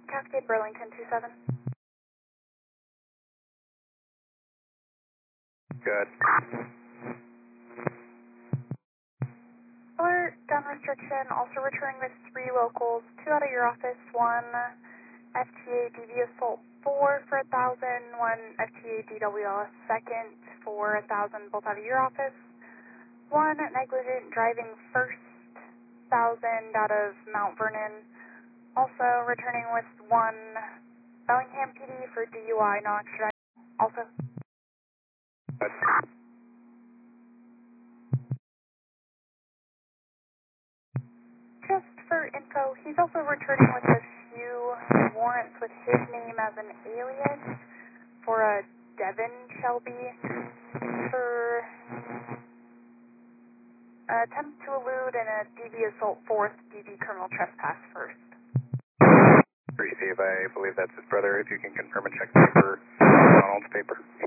Cascade Burlington 27. Good. Alert, gun restriction, also returning with 3 locals, 2 out of your office, 1 FTA DV assault 4 for 1,000, 1 FTA DWLS second for 1,000, both out of your office, 1 negligent driving first, 1,000 out of Mount Vernon, also returning with 1 Bellingham PD for DUI, non-extradition, also. Good. Just for info, he's also returning with a few warrants with his name as an alias for a Devin Shelby for attempt to elude and a DV assault fourth, DV criminal trespass first. Receive, I believe that's his brother. If you can confirm and check the paper, Donald's paper.